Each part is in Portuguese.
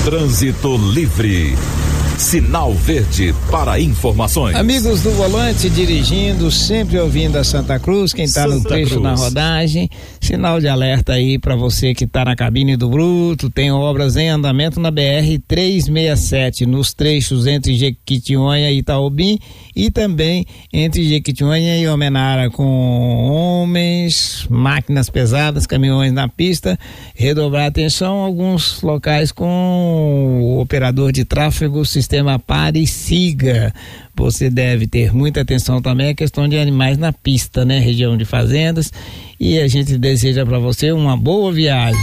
Trânsito livre. Sinal verde para informações. Amigos do volante dirigindo, sempre ouvindo a Santa Cruz, quem está no trecho na rodagem, sinal de alerta aí para você que está na cabine do Bruto. Tem obras em andamento na BR-367, nos trechos entre Jequitinhonha e Itaobim e também entre Jequitinhonha e Almenara, com homens, máquinas pesadas, caminhões na pista. Redobrar a atenção, alguns locais com o operador de tráfego, sistema pare e siga. Você deve ter muita atenção também à questão de animais na pista, né? Região de fazendas. E a gente deseja para você uma boa viagem.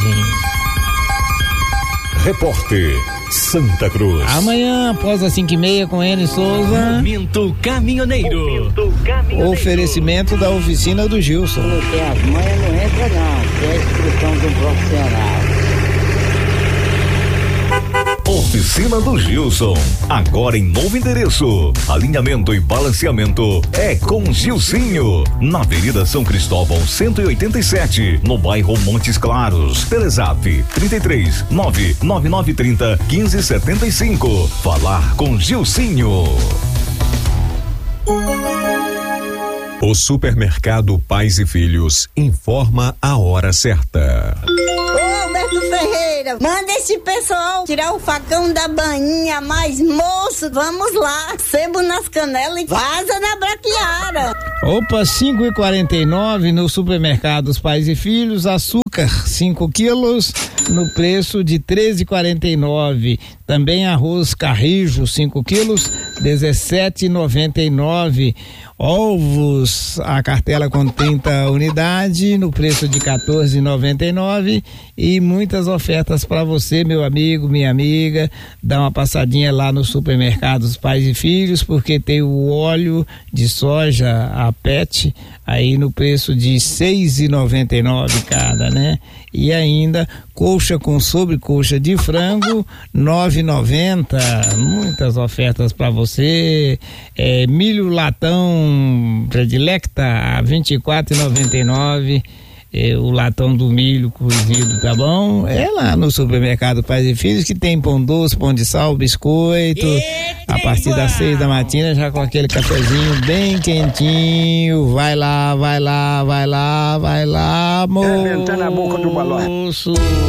Repórter Santa Cruz. Amanhã, após as 5h30, com N Souza. Momento Caminhoneiro. Oferecimento da oficina do Gilson. Porque as manhas não entram não, que é a instrução do profissional. Oficina do Gilson, agora em novo endereço. Alinhamento e balanceamento é com Gilcinho, na Avenida São Cristóvão 187, no bairro Montes Claros. Telezap 33 99930 1575. Falar com Gilcinho. O supermercado Pais e Filhos informa a hora certa. Ferreira, manda esse pessoal tirar o facão da bainha, mas moço, vamos lá, sebo nas canelas e vaza na braquiara. Opa, 5,49 no supermercado Pais e Filhos, açúcar 5 quilos no preço de 13,49. Também arroz Carrijo 5 quilos, 17,99. Ovos, a cartela com 30 unidades, no preço de 14,99. E muitas ofertas para você, meu amigo, minha amiga. Dá uma passadinha lá no supermercado Pais e Filhos, porque tem o óleo de soja, a PET, aí no preço de 6,99 cada, né? E ainda coxa com sobrecoxa de frango 9,90. Muitas ofertas para você. Milho latão predilecta a 24,99. O latão do milho cozido, tá bom? É lá no supermercado Pais e Filhos, que tem pão doce, pão de sal, biscoito. A partir das 6 da matina, já com aquele cafezinho bem quentinho. Vai lá, vai lá, vai lá, vai lá, moço. Arrebentando a boca do balão.